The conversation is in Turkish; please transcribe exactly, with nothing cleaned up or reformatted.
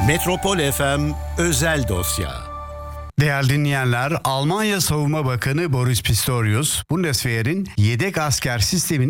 Metropol F M Özel Dosya. Değerli dinleyenler, Almanya Savunma Bakanı Boris Pistorius, Bundeswehr'in yedek asker sistemini